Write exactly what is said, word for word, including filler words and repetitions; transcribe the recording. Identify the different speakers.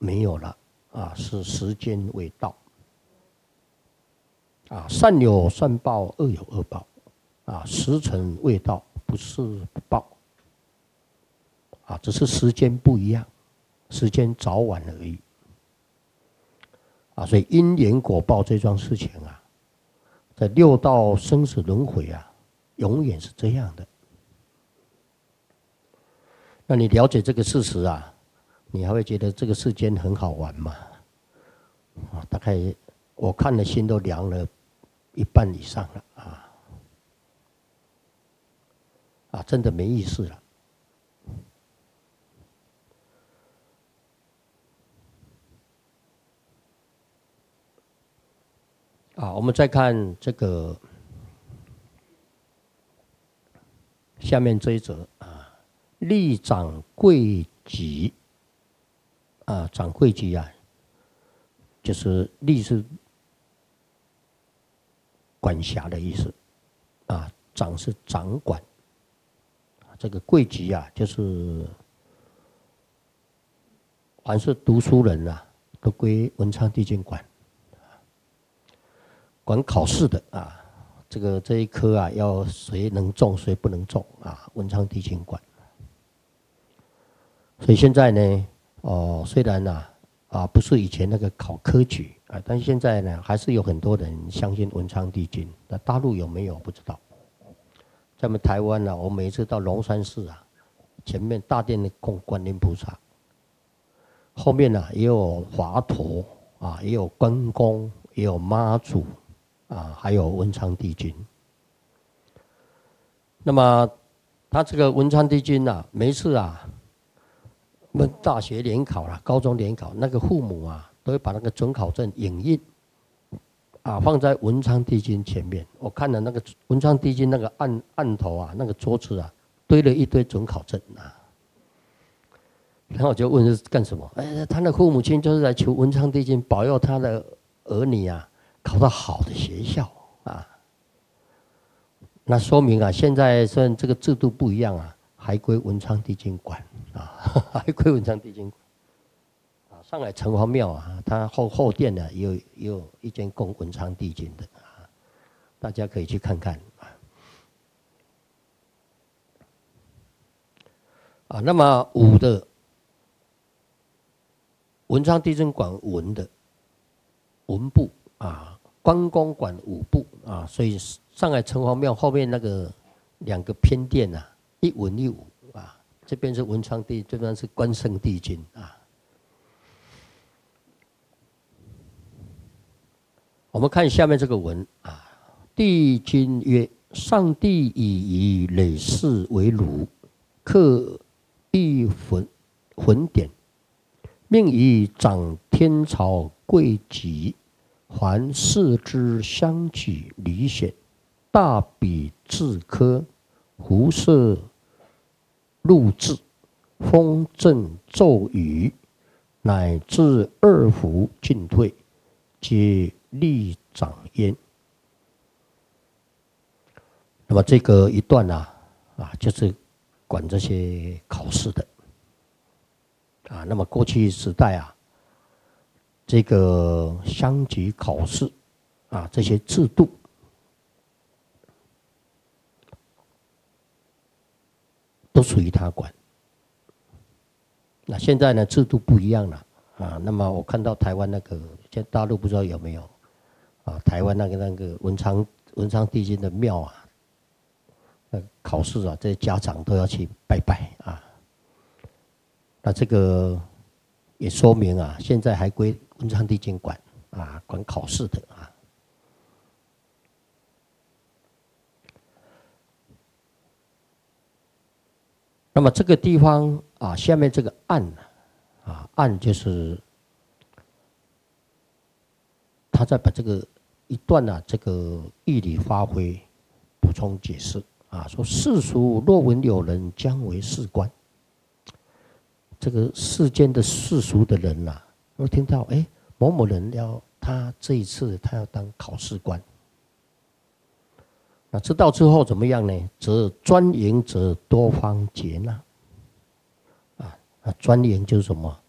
Speaker 1: 没有了啊，是时间未到啊，善有善报，恶有恶报啊，时辰未到，不是不报啊，只是时间不一样，时间早晚而已啊，所以因缘果报这桩事情啊，在六道生死轮回啊，永远是这样的。那你了解这个事实啊，你还会觉得这个世间很好玩吗？啊，大概我看了心都凉了一半以上了啊！啊，真的没意思了。啊，我们再看这个下面这一则啊，立掌柜级啊，掌柜级啊，就是立是管辖的意思啊，掌是掌管，这个柜级啊，就是凡是读书人啊，都归文昌帝君管，管考试的啊。这个这一科啊，要谁能中，谁不能中啊？文昌帝君管。所以现在呢，哦，虽然呢、啊，啊不是以前那个考科举啊，但是现在呢，还是有很多人相信文昌帝君。那大陆有没有不知道？在我们台湾呢、啊，我每次到龙山寺啊，前面大殿的供观音菩萨，后面呢、啊、也有华佗啊，也有关公，也有妈祖。啊，还有文昌帝君。那么他这个文昌帝君啊，每一次啊，我们大学联考啦、高中联考，那个父母啊，都会把那个准考证影印啊，放在文昌帝君前面。我看了那个文昌帝君那个案案头啊，那个桌子啊，堆了一堆准考证啊。然后我就问是干什么？哎，他的父母亲就是来求文昌帝君保佑他的儿女啊。考到好的学校啊，那说明啊，现在虽然这个制度不一样啊，还归文昌帝君管啊，还归文昌帝君管啊。上海城隍庙啊，它后后殿呢也有也有一间供文昌帝君的啊，大家可以去看看啊。啊，那么武的文昌帝君管文的文部。啊，关公管武部啊，所以上海城隍庙后面那个两个偏殿啊，一文一武啊，这边是文昌帝，这边是关圣帝君啊。我们看下面这个文啊，帝君曰：上帝以以累世为炉，刻一魂魂典，命以掌天朝贵吉。凡四之相举离显，大笔字刻，胡色录字，风正骤雨，乃至二伏进退，皆立掌焉。那么这个一段啊，啊，就是管这些考试的啊。那么过去时代啊。这个乡级考试啊，这些制度都属于他管。那现在呢，制度不一样了啊。那么我看到台湾那个，现在大陆不知道有没有啊？台湾那个那个文昌文昌帝君的庙啊，那考试啊，这些家长都要去拜拜啊。那这个也说明啊，现在还归文昌帝君管啊，管考试的啊。那么这个地方啊，下面这个案啊，案就是他在把这个一段啊，这个义理发挥，补充解释啊，说世俗若闻有人将为士官，这个世间的世俗的人呐、啊。我听到，哎，某某人要他这一次他要当考试官，那知道之后怎么样呢？则专营者多方接纳，啊，专营就是什么？